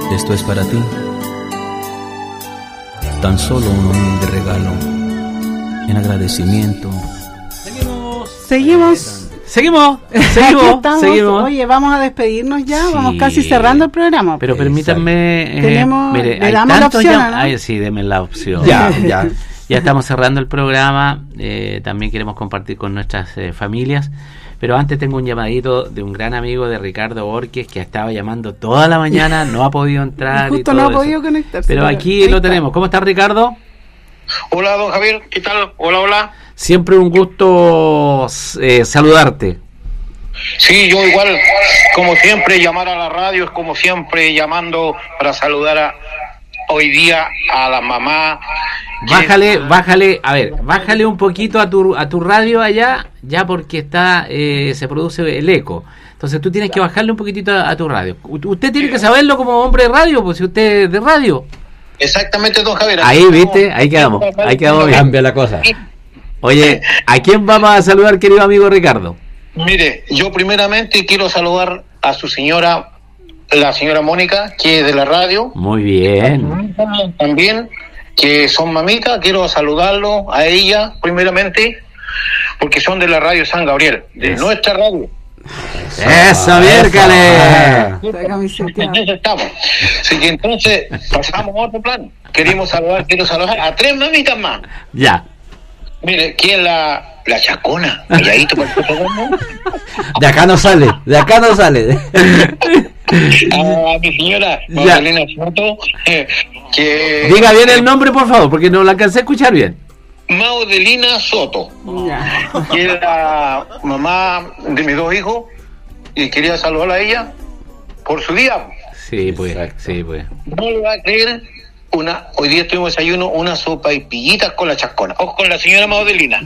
Esto es para ti. Tan solo un humilde regalo en agradecimiento. Seguimos. Oye, vamos a despedirnos ya, Sí. vamos casi cerrando el programa. Pero permítanme, le hay damos la tanto opción, ya- ¿no? Ay, sí, denme la opción. Ya. Ya estamos cerrando el programa, también queremos compartir con nuestras familias, pero antes tengo un llamadito de un gran amigo de Ricardo Borges que estaba llamando toda la mañana, no ha podido entrar y Justo todo no ha eso. podido conectarse. Pero aquí ahí lo está. tenemos. ¿Cómo está, Ricardo? Hola, don Javier, ¿qué tal? Hola. Siempre un gusto saludarte. Sí, yo igual, como siempre, llamar a la radio es como siempre llamando para saludar hoy día a la mamá. Bájale un poquito a tu radio allá, ya porque está se produce el eco. Entonces tú tienes que bajarle un poquitito a tu radio. Usted tiene que saberlo como hombre de radio, pues si usted es de radio. Exactamente, don Javier. Ahí, ¿viste? Ahí quedamos bien. Cambia la cosa. Oye, ¿a quién vamos a saludar, querido amigo Ricardo? Mire, yo primeramente quiero saludar a su señora, la señora Mónica, que es de la radio. Muy bien. También, que son mamitas, quiero saludarlo a ella primeramente, porque son de la radio San Gabriel, de nuestra radio. ¡Eso, miércoles! Saca mi sentido. Entonces estamos. Así que entonces pasamos a otro plan. Quiero saludar a 3 mamitas más. Ya. Mire, ¿quién la chacona? Calladito para el programa. De acá no sale. A mi señora Magdalena Soto, que Diga bien el nombre, por favor, porque no la alcancé a escuchar bien. Maudelina Soto, Ya. que es la mamá de mis 2 hijos, y quería saludarla a ella por su día. Sí, pues. No le va a creer, hoy día estuvimos desayuno una sopa y pillitas con la chascona, o con la señora Maudelina.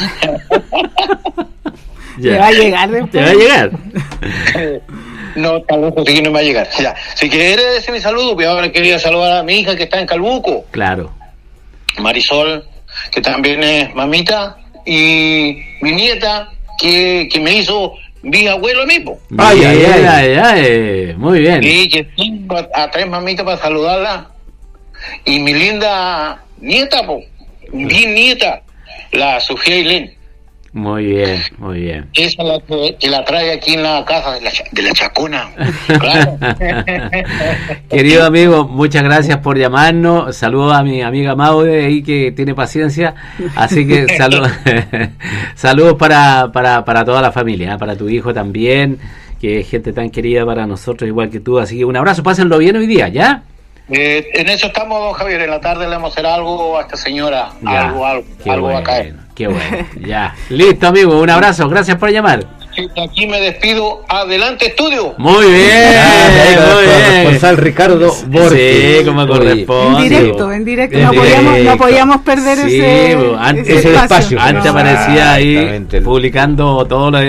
Te va a llegar después. Te va a llegar. No, tal vez sí que no me va a llegar. Ya. Si quieres decir mi saludo, pues ahora quería saludar a mi hija que está en Calbuco, Claro. Marisol, que también es mamita, y mi nieta, que me hizo bisabuelo a mí, po. Ay. Muy bien. Y que tengo a 3 mamitas para saludarla. Y mi linda nieta, po, mi nieta, la Sofía Ailén. Muy bien. Esa es la que la trae aquí en la casa de la chacona. Claro. Querido amigo, muchas gracias por llamarnos. Saludos a mi amiga Maude ahí que tiene paciencia. Así que saludos para toda la familia, para tu hijo también, que es gente tan querida para nosotros igual que tú. Así que un abrazo, pásenlo bien hoy día, ¿ya? En eso estamos, don Javier. En la tarde le vamos a hacer algo a esta señora. Ya. Algo va a caer. Qué bueno, ya. Listo, amigo, un abrazo, gracias por llamar. Sí, aquí me despido. Adelante, estudio. Muy bien, Responsable Ricardo Borges. Sí, como corresponde. En directo. No podíamos perder Sí, ese antes espacio. Antes No. aparecía ahí Exactamente. publicando todo lo